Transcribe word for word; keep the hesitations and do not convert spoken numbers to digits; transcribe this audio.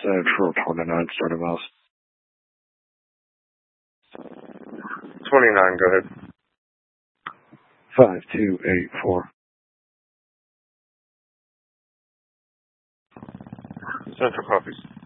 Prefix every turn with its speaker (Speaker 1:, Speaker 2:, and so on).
Speaker 1: Central twenty-nine, starting mouse.
Speaker 2: twenty-nine, go ahead.
Speaker 1: five two eight four.
Speaker 2: Central copies.